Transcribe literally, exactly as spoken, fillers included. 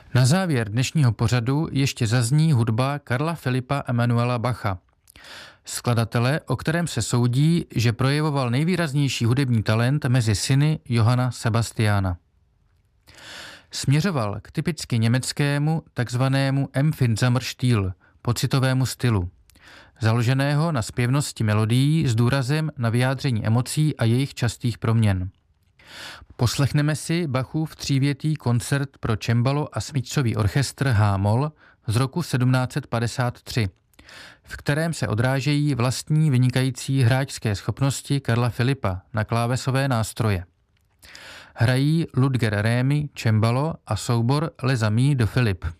Na závěr dnešního pořadu ještě zazní hudba Karla Filipa Emanuela Bacha, skladatele, o kterém se soudí, že projevoval nejvýraznější hudební talent mezi syny Johanna Sebastiana. Směřoval k typicky německému takzvanému Empfindsamer-Stil, pocitovému stylu, založeného na zpěvnosti melodií s důrazem na vyjádření emocí a jejich častých proměn. Poslechneme si Bachův třívětý koncert pro cembalo a smyčcový orchestr H-moll z roku sedmnáct set padesát tři, v kterém se odrážejí vlastní vynikající hráčské schopnosti Karla Filipa na klávesové nástroje. Hrají Ludger Rémy cembalo a soubor Les Amis de Philippe.